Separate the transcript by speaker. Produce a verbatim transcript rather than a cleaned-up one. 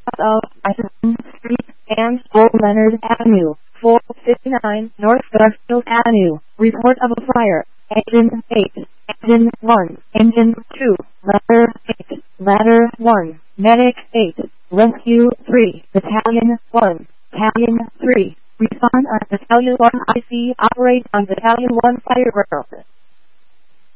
Speaker 1: of Iserton Street and Old Leonard Avenue, four fifty-nine North Garfield Avenue. Report of a fire. Engine eight. Engine one. Engine two. Ladder eight. Ladder one. Medic eight. Rescue three. Battalion one. Battalion three. Respond on Battalion one. I C. Operate on Battalion one Fire Ground.